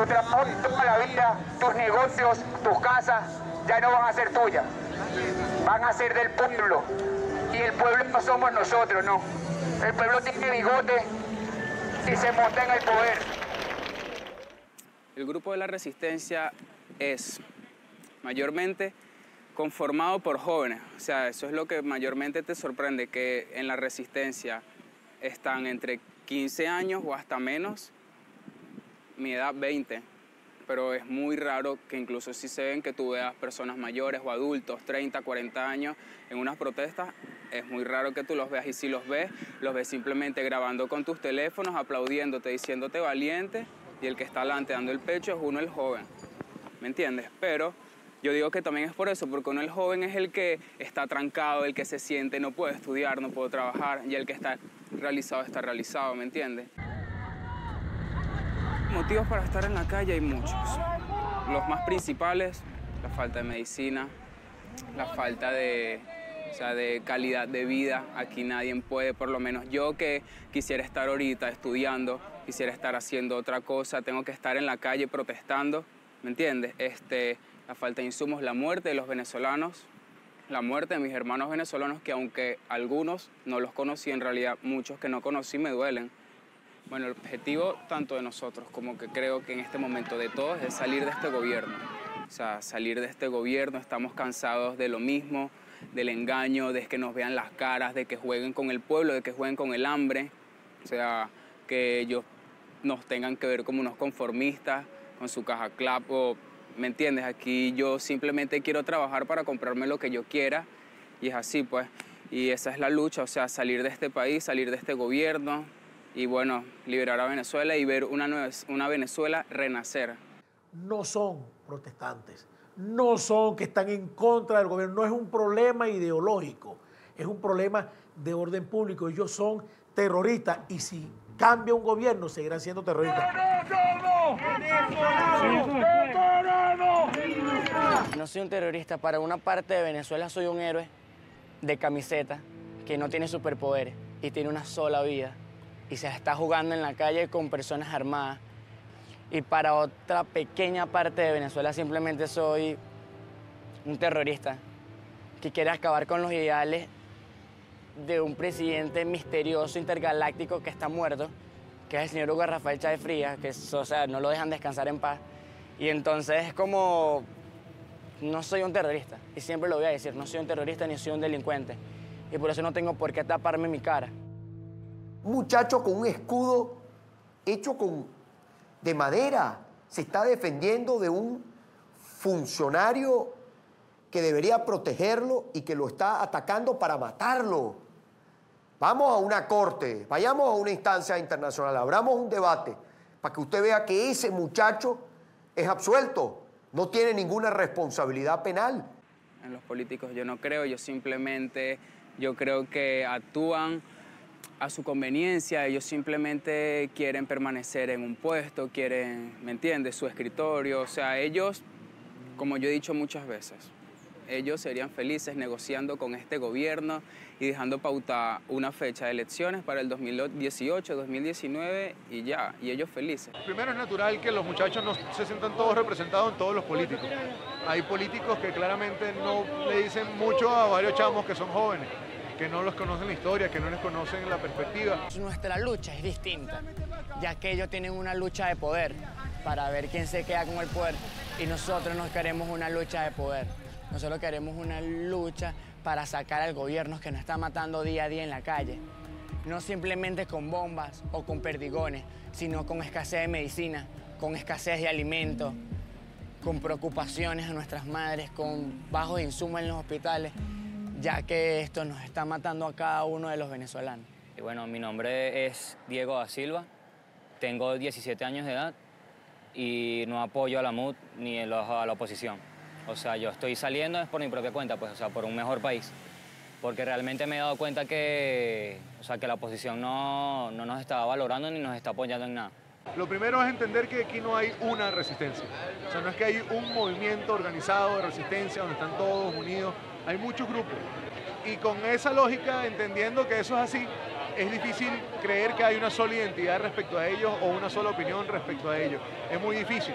trabajo de toda la vida, tus negocios, tus casas, ya no van a ser tuyas. Van a ser del pueblo. Y el pueblo no somos nosotros, no. El pueblo tiene bigote y se monta en el poder. El grupo de la Resistencia es mayormente conformado por jóvenes. O sea, eso es lo que mayormente te sorprende, que en la Resistencia están entre 15 años o hasta menos, mi edad 20. Pero es muy raro que incluso si se ven que tú veas personas mayores o adultos, 30, 40 años, en unas protestas, es muy raro que tú los veas. Y si los ves simplemente grabando con tus teléfonos, aplaudiéndote, diciéndote valiente, y el que está delante dando el pecho es uno el joven, ¿me entiendes? Pero yo digo que también es por eso, porque uno el joven es el que está trancado, el que se siente, no puede estudiar, no puede trabajar, y el que está realizado, ¿me entiendes? Motivos para estar en la calle hay muchos. Los más principales, la falta de medicina, la falta de calidad de vida. Aquí nadie puede, por lo menos yo que quisiera estar ahorita estudiando, quisiera estar haciendo otra cosa, tengo que estar en la calle protestando, ¿me entiendes? La falta de insumos, la muerte de los venezolanos, la muerte de mis hermanos venezolanos, que aunque algunos no los conocí, en realidad muchos que no conocí me duelen. Bueno, el objetivo tanto de nosotros como que creo que en este momento de todos es salir de este gobierno. O sea, salir de este gobierno, estamos cansados de lo mismo, del engaño, de que nos vean las caras, de que jueguen con el pueblo, de que jueguen con el hambre. O sea, que ellos nos tengan que ver como unos conformistas con su caja clapo. ¿Me entiendes? Aquí yo simplemente quiero trabajar para comprarme lo que yo quiera y es así, pues. Y esa es la lucha, o sea, salir de este país, salir de este gobierno, y bueno, liberar a Venezuela y ver una Venezuela renacer. No son protestantes, no son que están en contra del gobierno, no es un problema ideológico, es un problema de orden público. Ellos son terroristas y si cambia un gobierno seguirán siendo terroristas. No soy un terrorista, para una parte de Venezuela soy un héroe de camiseta que no tiene superpoderes y tiene una sola vida. Y se está jugando en la calle con personas armadas. Y para otra pequeña parte de Venezuela simplemente soy un terrorista que quiere acabar con los ideales de un presidente misterioso intergaláctico que está muerto, que es el señor Hugo Rafael Chávez Frías, que o sea, no lo dejan descansar en paz. Y entonces es como, no soy un terrorista, y siempre lo voy a decir, no soy un terrorista ni soy un delincuente. Y por eso no tengo por qué taparme mi cara. Un muchacho con un escudo hecho de madera se está defendiendo de un funcionario que debería protegerlo y que lo está atacando para matarlo. Vamos a una corte, vayamos a una instancia internacional, abramos un debate para que usted vea que ese muchacho es absuelto, no tiene ninguna responsabilidad penal. En los políticos yo no creo, yo creo que actúan a su conveniencia, ellos simplemente quieren permanecer en un puesto, quieren, ¿me entiendes?, su escritorio. O sea, ellos, como yo he dicho muchas veces, ellos serían felices negociando con este gobierno y dejando pautada una fecha de elecciones para el 2018, 2019 y ya, y ellos felices. Primero es natural que los muchachos no se sientan todos representados en todos los políticos. Hay políticos que claramente no le dicen mucho a varios chamos que son jóvenes, que no los conocen la historia, que no les conocen la perspectiva. Nuestra lucha es distinta, ya que ellos tienen una lucha de poder para ver quién se queda con el poder y nosotros no queremos una lucha de poder. Nosotros queremos una lucha para sacar al gobierno que nos está matando día a día en la calle. No simplemente con bombas o con perdigones, sino con escasez de medicina, con escasez de alimentos, con preocupaciones a nuestras madres, con bajos insumos en los hospitales, ya que esto nos está matando a cada uno de los venezolanos. Y bueno, mi nombre es Diego da Silva, tengo 17 años de edad y no apoyo a la MUD ni a la oposición. O sea, yo estoy saliendo es por mi propia cuenta, pues, o sea, por un mejor país. Porque realmente me he dado cuenta que, o sea, que la oposición no nos está valorando ni nos está apoyando en nada. Lo primero es entender que aquí no hay una resistencia. O sea, no es que hay un movimiento organizado de resistencia donde están todos unidos. Hay muchos grupos. Y con esa lógica, entendiendo que eso es así, es difícil creer que hay una sola identidad respecto a ellos o una sola opinión respecto a ellos. Es muy difícil.